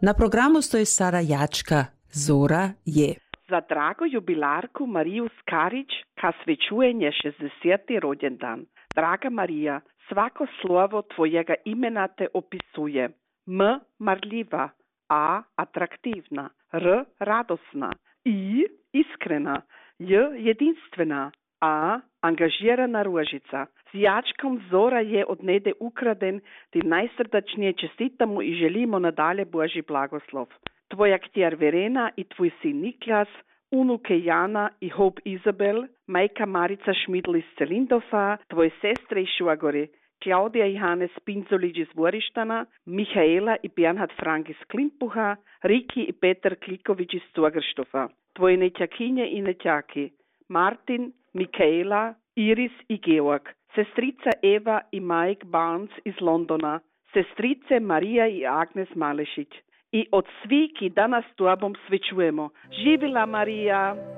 Na programu stoji Sara Jačka. Zora je. Za drago jubilarku Mariju Skarić, ka svečuje nje 60. rođendan. Draga Marija, svako slovo tvojega imena te opisuje. M. Marljiva. A. Atraktivna. R. Radosna. I. Iskrena. J. Jedinstvena. A. Angažirana ružica. S Jačkom Zora je od nede ukraden, ti najsrdačnije čestitamo i želimo nadalje Božji blagoslov. Tvoja kćer Verena i tvoj sin Niklas, unuke Jana i Hope Izabel, majka Marica Šmidl iz Celindofa, tvoje sestre i švagori, Klaudija i Hannes Pinzolić iz Vorištana, Mihaela i Bernhard Frank iz Klimpuha, Riki i Petar Kliković iz Stogarštofa, tvoje nećakinje i nećaki, Martin, Mikaela, Iris i Georg, sestrica Eva i Mike Barnes iz Londona, sestrice Marija i Agnes Malešić. I od svih, ki danas tobom svečujemo. Živila Marija!